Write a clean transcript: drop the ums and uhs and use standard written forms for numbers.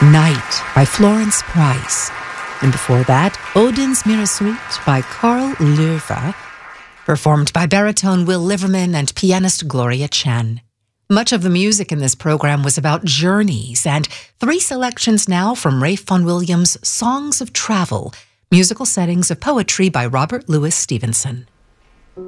Night by Florence Price. And before that, Odin's Meeressuite by Carl Löwe, performed by baritone Will Liverman and pianist Gloria Chen. Much of the music in this program was about journeys, and 3 selections now from Ralph Vaughan Williams' Songs of Travel, musical settings of poetry by Robert Louis Stevenson.